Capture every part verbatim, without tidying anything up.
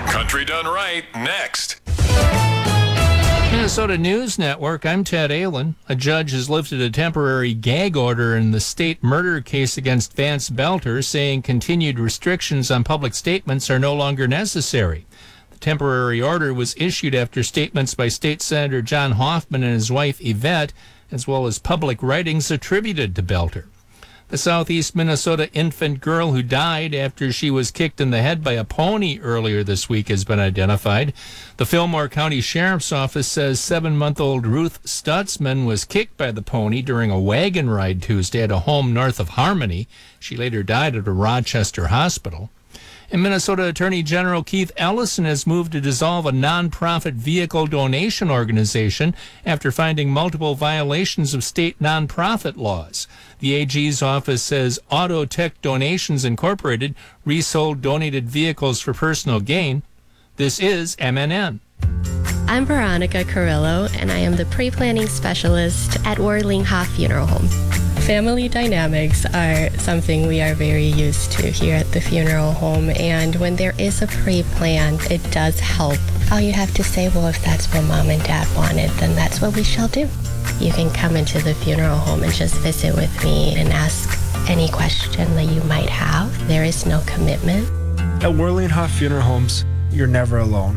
Country Done Right, next. Minnesota News Network, I'm Ted Allen. A judge has lifted a temporary gag order in the state murder case against Vance Belter, saying continued restrictions on public statements are no longer necessary. The temporary order was issued after statements by State Senator John Hoffman and his wife Yvette, as well as public writings attributed to Belter. The southeast Minnesota infant girl who died after she was kicked in the head by a pony earlier this week has been identified. The Fillmore County Sheriff's Office says seven-month-old Ruth Stutzman was kicked by the pony during a wagon ride Tuesday at a home north of Harmony. She later died at a Rochester hospital. And Minnesota Attorney General Keith Ellison has moved to dissolve a nonprofit vehicle donation organization after finding multiple violations of state nonprofit laws. The A G's office says Autotech Donations Incorporated resold donated vehicles for personal gain. This is M N N. I'm Veronica Carrillo, and I am the pre-planning specialist at Worlinghoff Funeral Home. Family dynamics are something we are very used to here at the funeral home, and when there is a pre-plan, it does help. All you have to say, well, if that's what mom and dad wanted, then that's what we shall do. You can come into the funeral home and just visit with me and ask any question that you might have. There is no commitment. At Worlinghoff Funeral Homes, you're never alone.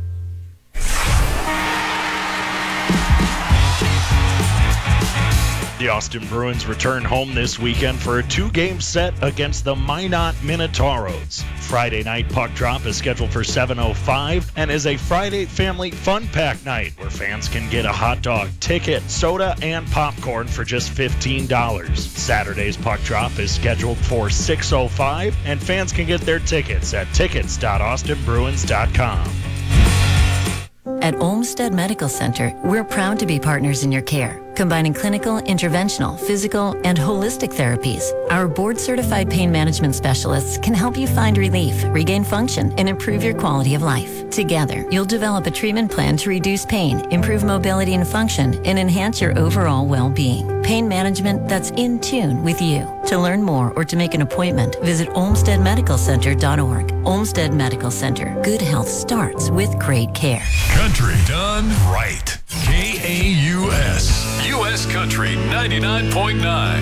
The Austin Bruins return home this weekend for a two-game set against the Minot Minotauros. Friday night puck drop is scheduled for seven oh five and is a Friday family fun pack night where fans can get a hot dog, ticket, soda, and popcorn for just fifteen dollars. Saturday's puck drop is scheduled for six oh five and fans can get their tickets at tickets dot austin bruins dot com. At Olmsted Medical Center, we're proud to be partners in your care, combining clinical, interventional, physical, and holistic therapies. Our board-certified pain management specialists can help you find relief, regain function, and improve your quality of life. Together, you'll develop a treatment plan to reduce pain, improve mobility and function, and enhance your overall well-being. Pain management that's in tune with you. To learn more or to make an appointment, visit olmsted medical center dot org. Olmsted Medical Center. Good health starts with great care. Country Done Right. K A U S. U S Country ninety-nine point nine.